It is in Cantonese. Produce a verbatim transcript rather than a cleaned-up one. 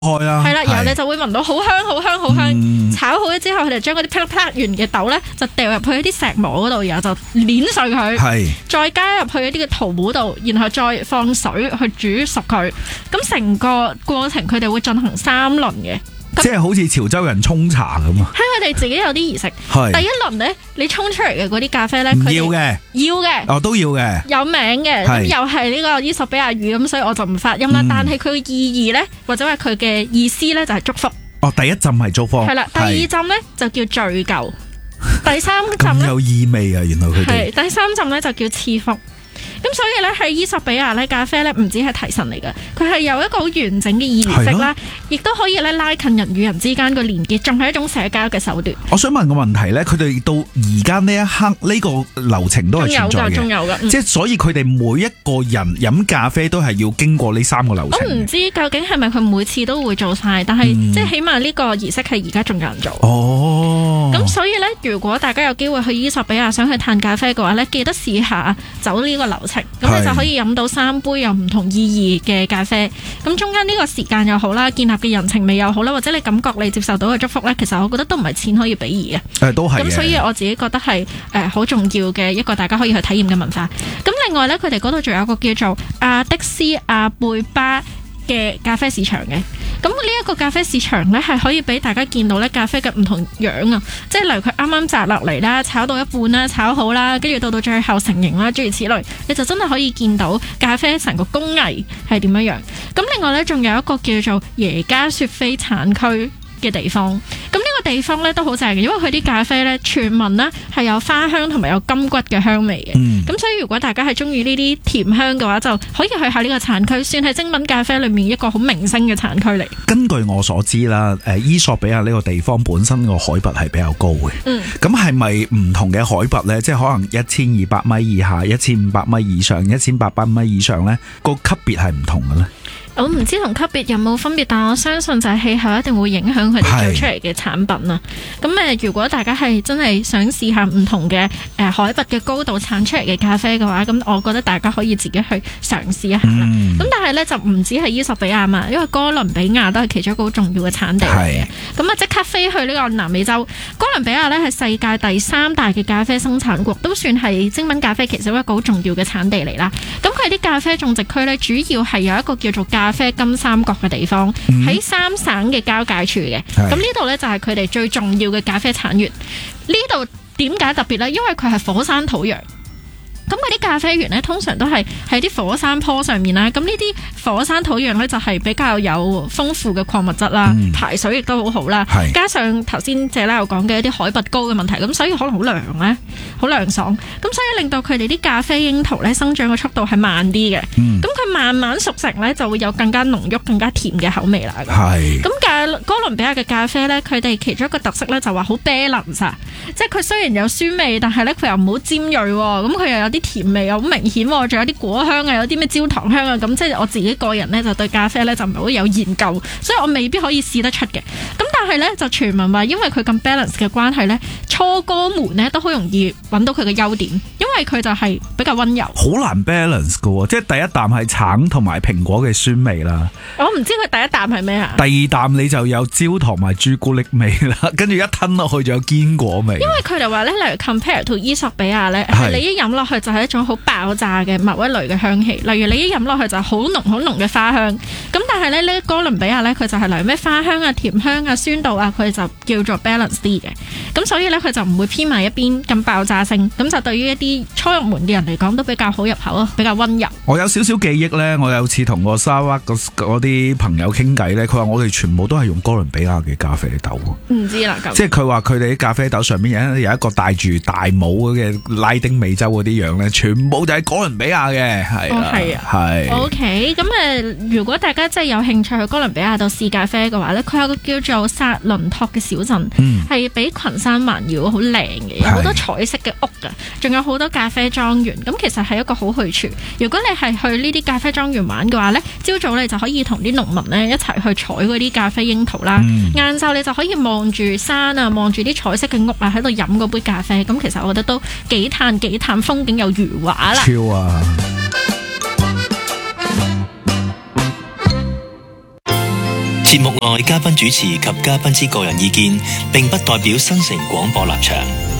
開啦， 係啦，然後你就會聞到好香好香好香。嗯、炒好咗之後，佢哋將嗰啲啪啪完嘅豆咧，就掉入去一啲石磨嗰度，然後就碾碎佢，再加入去一啲嘅塗模度，然後再放水去煮熟佢。咁成個過程佢哋會進行三輪嘅。 即係好似潮州人沖茶咁啊！ 係佢哋自己有啲儀式。第一輪咧，你沖出嚟嘅嗰啲咖啡咧， 唔要嘅， 要嘅， 哦都要嘅， 有名嘅，咁又係呢個伊索比亞語咁，所以我就唔發音啦。嗯、但係佢嘅意義咧，或者話佢嘅意思咧，就係祝福。 哦，第一浸係祝福。係啦，第二浸咧就叫敘舊，第三浸咧有意味啊！原來佢哋係第三浸咧就叫賜福。咁所以咧喺伊索比亞咧，咖啡咧唔止係提神嚟嘅，佢係有一個好完整嘅儀式啦，亦都可以咧拉近人與人之間嘅連結，仲係一種社交嘅手段。 我想問個問題咧，佢哋到而家呢一刻呢、呢個流程都係存在嘅， 仲有㗎，嗯、 即係所以佢哋每一個人飲咖啡都係要經過呢三個流程。 我唔知究竟係咪佢每次都會做晒，但係、嗯、即係起碼呢個儀式係而家仲有人做。 哦， 咁所以咧，如果大家有機會去伊索比亞想去嘆咖啡嘅話咧，記得試下走呢個流程。咁你就可以飲到三杯有唔同意義嘅咖啡。咁中間呢個時間又好啦，建立嘅人情味又好啦，或者你感覺你接受到嘅祝福咧，其實我覺得都唔係錢可以比擬嘅。 誒，都係。 咁所以我自己覺得係誒好重要嘅一個大家可以去體驗嘅文化。咁另外咧，佢哋嗰度仲有一個叫做阿迪斯阿貝巴嘅咖啡市場嘅。咁呢一個咖啡市場咧，係可以俾大家見到咧咖啡嘅唔同樣啊，即係例如佢啱啱摘落嚟啦，炒到一半啦，炒好啦，跟住到到最後成型啦，諸如此類，你就真係可以見到咖啡成個工藝係點樣樣。咁另外咧，仲有一個叫做耶加雪菲產區嘅地方，咁呢個地方咧都好正嘅，因為佢啲咖啡咧傳聞咧係有花香同埋有金桔嘅香味嘅，咁、嗯、所以如果大家係中意呢啲甜香嘅話，就可以去下呢個產區，算係精品咖啡裏面一個好明星嘅產區嚟。 根據我所知啦，誒伊索比亞呢個地方本身個海拔係比較高嘅，咁係咪唔同嘅海拔咧？即係可能一千二百米以下、一千五百米以上、一千八百米以上咧，個級別係唔同嘅咧？ 我唔知同級別有冇分別，但我相信就係氣候一定會影響佢哋做出嚟嘅產品啦。咁誒，如果大家係真係想試下唔同嘅誒海拔嘅高度產出嚟嘅咖啡嘅話，咁我覺得大家可以自己去嘗試一下啦。咁、嗯、但係咧就唔止係伊索比亞嘛，因為哥倫比亞都係其中一個好重要嘅產地嚟嘅。咁啊，即刻飛去呢個南美洲，哥倫比亞咧係世界第三大嘅咖啡生產國，都算係精品咖啡其中一個好重要嘅產地嚟啦。咁佢啲咖啡種植區咧，主要係有一個叫做咖啡金三角嘅地方，喺、嗯、三省嘅交界處嘅。咁呢度呢，就係佢哋最重要嘅咖啡產源。呢度點解特別呢？因為佢係火山土壤。咁嗰啲咖啡園呢，通常都係喺啲火山坡上面啦。咁呢啲火山土壤呢，就係比較有豐富嘅礦物質啦，嗯、排水亦都好好啦。加上頭先謝拉有講嘅一啲海拔高嘅問題，咁所以可能好涼咧，好涼爽。咁所以令到佢哋啲咖啡櫻桃呢，生長嘅速度係慢啲嘅。咁、嗯、佢慢慢熟成呢，就會有更加濃郁、更加甜嘅口味啦。咁哥倫比亞嘅咖啡呢，佢哋其中一個特色呢，就話好 balance 啊，即係佢雖然有酸味，但係呢，佢又唔好尖銳，咁佢又有啲甜味又好明顯，仲有啲果香啊，有啲咩焦糖香啊，咁即係我自己個人呢，就對咖啡呢就唔係好有研究，所以我未必可以試得出嘅。咁但係呢，就傳聞話，因為佢咁 balance 嘅關係呢，初哥們呢都好容易揾到佢嘅優點，因為佢就係比較溫柔。好難 balance 㗎喎，即係第一啖係橙同埋蘋果嘅酸味啦。 我唔知佢第一啖係咩啊？ 第二啖你就有焦糖同埋朱古力味啦，跟住一吞落去就有堅果味。因為佢哋話呢，例如 compare to 伊索比亞呢，係你一飲落去就係一種好爆炸嘅某一類嘅香氣，例如你一飲落去就係好濃好濃嘅花香。咁但係咧呢哥倫比亞呢，佢就係例如咩花香啊、甜香啊、酸度啊，佢就叫做 balance 啲嘅。咁所以呢，佢就唔會偏埋一邊咁爆炸性。咁就對於一啲初入門嘅人嚟講都比較好入口咯，比較溫柔。我有少少記憶呢，我有次同個沙灣嗰啲朋友傾偈呢，佢話我哋全部都係用哥倫比亞嘅咖啡豆。唔知啦，即係佢話佢哋啲咖啡豆上面有有一個戴住大帽嘅拉丁美洲嗰啲樣呢，全部就係哥倫比亞嘅，係啦，係啊，係。OK， 咁誒，如果大家真係有興趣去哥倫比亞度試咖啡嘅話呢，佢有個叫做薩倫托嘅小鎮，係俾群山環繞，好靚嘅，有好多彩色嘅屋噶，仲有好多咖啡莊園。咁其實係一個好去處。如果你係去呢啲咖啡莊園玩嘅話呢，朝早你就可以同啲農民呢一齊去採嗰啲咖啡櫻桃啦。晏晝、嗯、你就可以望住山啊，望住啲彩色嘅屋啊，喺度飲嗰杯咖啡。咁其實我覺得都幾嘆幾嘆，風景有如畫啦。超啊！ 節目內嘉賓主持及嘉賓之個人意見，並不代表新城廣播立場。